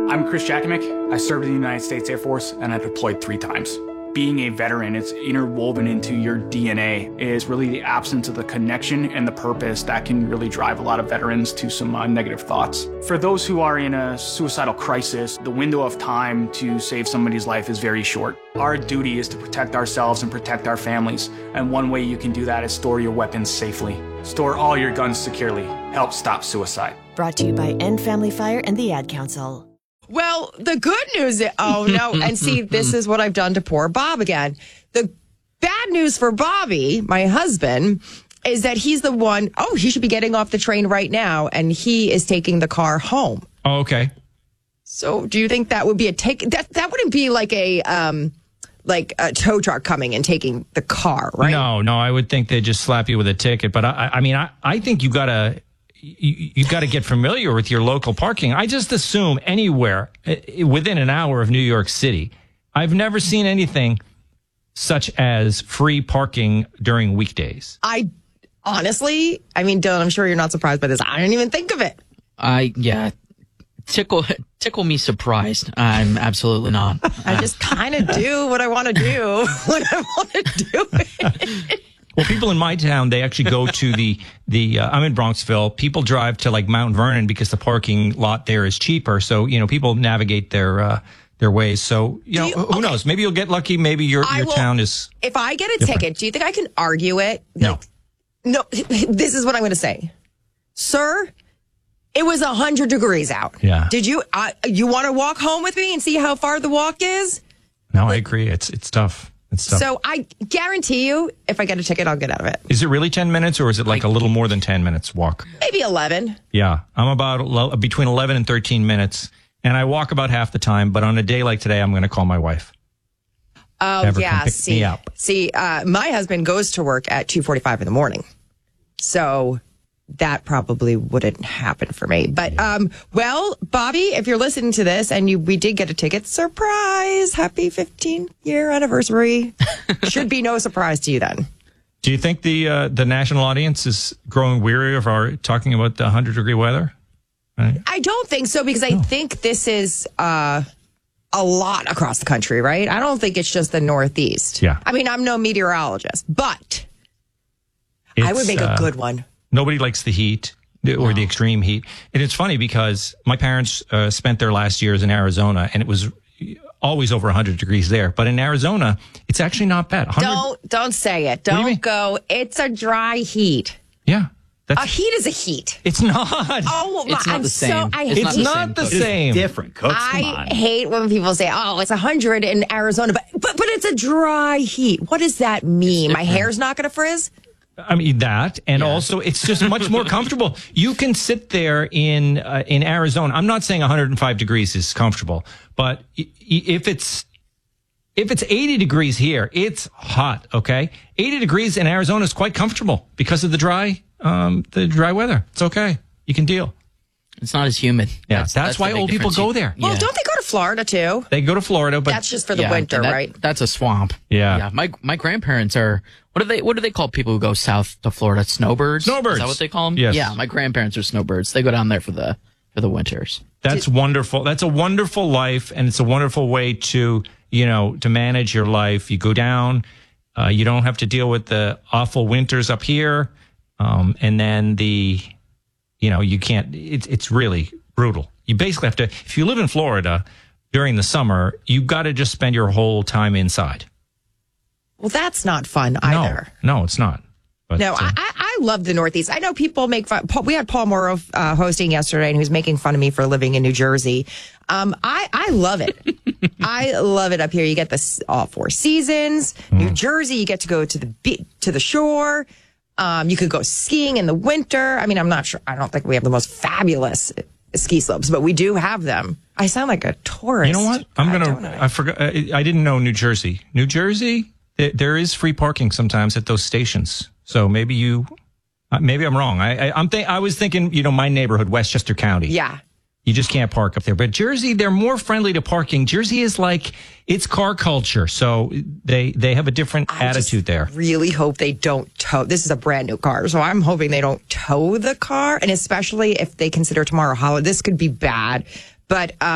I'm Chris Jakimick. I served in the United States Air Force and I deployed 3 times. Being a veteran, it's interwoven into your DNA, is really the absence of the connection and the purpose that can really drive a lot of veterans to some negative thoughts. For those who are in a suicidal crisis, the window of time to save somebody's life is very short. Our duty is to protect ourselves and protect our families, and one way you can do that is store your weapons safely. Store all your guns securely. Help stop suicide. Brought to you by End Family Fire and the Ad Council. Well, the good news is, oh no, and see, this is what I've done to poor Bob again. The bad news for Bobby, my husband, is that he's the one, he should be getting off the train right now, and he is taking the car home. Oh, okay. So do you think that would be that wouldn't be like a tow truck coming and taking the car, right? No, I would think they'd just slap you with a ticket. But I think you gotta get familiar with your local parking. I just assume anywhere within an hour of New York City. I've never seen anything such as free parking during weekdays. Honestly, Dylan, I'm sure you're not surprised by this. I didn't even think of it. Tickle me surprised. I'm absolutely not. I just kind of do what I want to do when I want to do it. Well, people in my town, they actually go to the I'm in Bronxville. People drive to like Mount Vernon because the parking lot there is cheaper. So, people navigate their ways. So, who knows? Maybe you'll get lucky. Maybe your town is. If I get a ticket, do you think I can argue it? No. No, this is what I'm going to say. Sir, it was 100 degrees out. Yeah. Did you want to walk home with me and see how far the walk is? No, I agree. It's tough. So I guarantee you, if I get a ticket, I'll get out of it. Is it really 10 minutes or is it like a little more than 10 minutes walk? Maybe 11. Yeah. I'm about between 11 and 13 minutes. And I walk about half the time. But on a day like today, I'm going to call my wife. Oh, yeah. See, my husband goes to work at 2:45 in the morning. So that probably wouldn't happen for me. But, Bobby, if you're listening to this and we did get a ticket, surprise, happy 15-year anniversary. Should be no surprise to you then. Do you think the national audience is growing weary of our talking about the 100-degree weather? Right? I don't think so, because I think this is a lot across the country, right? I don't think it's just the Northeast. Yeah. I'm no meteorologist, but I would make a good one. Nobody likes the heat or the extreme heat. And it's funny because my parents spent their last years in Arizona, and it was always over 100 degrees there. But in Arizona, it's actually not bad. Don't say it. Don't go. It's a dry heat. Yeah. A heat is a heat. It's not. Oh, it's not the same. It's not the same. It's different, Cooks. I hate when people say, it's 100 in Arizona, but it's a dry heat. What does that mean? My hair's not going to frizz? That, and also it's just much more comfortable. You can sit there in Arizona. I'm not saying 105 degrees is comfortable, but if it's 80 degrees here, it's hot. Okay, 80 degrees in Arizona is quite comfortable because of the dry weather. It's okay. You can deal. It's not as humid. Yeah, that's why old people go there. Well, don't they go to Florida too? They go to Florida, but that's just for the winter, right? That's a swamp. Yeah. My grandparents are. What do they call people who go south to Florida? Snowbirds. Snowbirds. Is that what they call them? Yes. Yeah. My grandparents are snowbirds. They go down there for the winters. That's wonderful. That's a wonderful life, and it's a wonderful way to manage your life. You go down. You don't have to deal with the awful winters up here, and then you can't. It's really brutal. You basically have to. If you live in Florida during the summer, you've got to just spend your whole time inside. Well, that's not fun either. No, it's not. But, no, I love the Northeast. I know people make fun. We had Paul Morrow hosting yesterday, and he was making fun of me for living in New Jersey. I love it. I love it up here. You get all 4 seasons. New Jersey, you get to go to the shore. You could go skiing in the winter. I'm not sure. I don't think we have the most fabulous ski slopes, but we do have them. I sound like a tourist. You know what? I forgot. I didn't know New Jersey. New Jersey. There is free parking sometimes at those stations. So maybe I'm wrong. I was thinking, my neighborhood, Westchester County. Yeah. You just can't park up there. But Jersey, they're more friendly to parking. Jersey is like, it's car culture. So they have a different attitude there. I really hope they don't tow. This is a brand new car. So I'm hoping they don't tow the car. And especially if they consider tomorrow holiday, this could be bad. But